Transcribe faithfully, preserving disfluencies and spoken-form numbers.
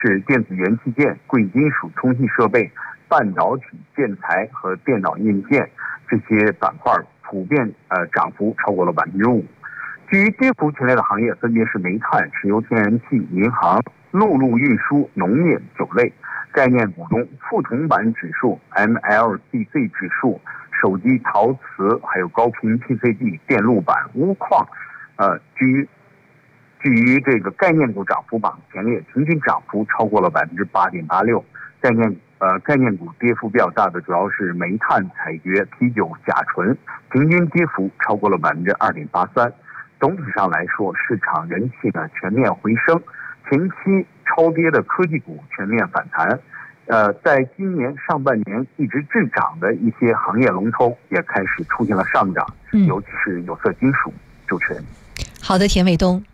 是电子元器件、贵金属、通信设备、半导体、建材和电脑硬件这些板块普遍呃涨幅超过了百分之五。至于跌幅前列的行业，分别是煤炭、石油天然气、银行、陆路运输、农业、酒类。概念股中，富铜板指数、M L C C 指数、手机、陶瓷，还有高频 P C B、电路板、钨矿，呃，居居于这个概念股涨幅榜前列，平均涨幅超过了百分之八点八六。概念呃概念股跌幅比较大的主要是煤炭、采掘、啤酒、甲醇，平均跌幅超过了百分之二点八三。总体上来说，市场人气呢全面回升，前期超跌的科技股全面反弹，呃，在今年上半年一直滞涨的一些行业龙头也开始出现了上涨，尤其是有色金属。主持人， 好的，田伟东。